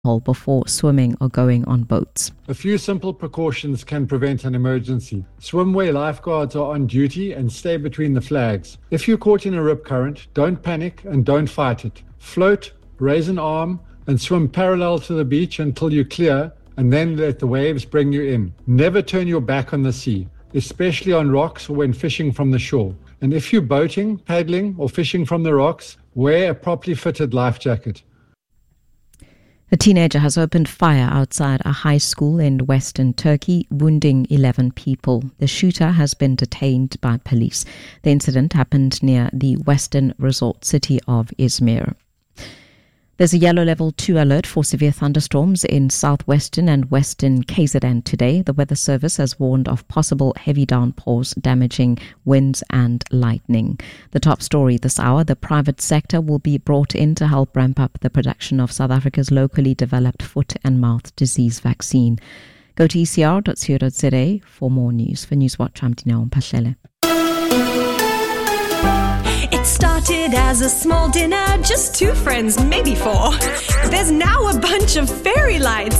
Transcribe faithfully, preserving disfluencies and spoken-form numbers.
before swimming or going on boats. A few simple precautions can prevent an emergency. Swim where lifeguards are on duty and stay between the flags. If you're caught in a rip current, don't panic and don't fight it. Float, raise an arm, and swim parallel to the beach until you clear, and then let the waves bring you in. Never turn your back on the sea, especially on rocks or when fishing from the shore. And if you're boating, paddling, or fishing from the rocks, wear a properly fitted life jacket. A teenager has opened fire outside a high school in western Turkey, wounding eleven people. The shooter has been detained by police. The incident happened near the western resort city of Izmir. There's a yellow level two alert for severe thunderstorms in southwestern and western K Z N today. The Weather Service has warned of possible heavy downpours damaging winds and lightning. The top story this hour, the private sector will be brought in to help ramp up the production of South Africa's locally developed foot and mouth disease vaccine. Go to e c r dot co dot z a for more news. For Newswatch, I'm Dineo Mphahlele. It started as a small dinner, just two friends, maybe four. There's now a bunch of fairy lights